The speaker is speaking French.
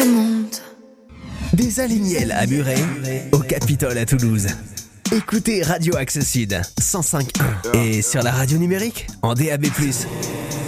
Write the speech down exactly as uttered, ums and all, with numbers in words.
ce monde. Des Alimiel à Muret, au Capitole à Toulouse. Écoutez Radio Axe Sud cent cinq point un et sur la radio numérique en D A B plus.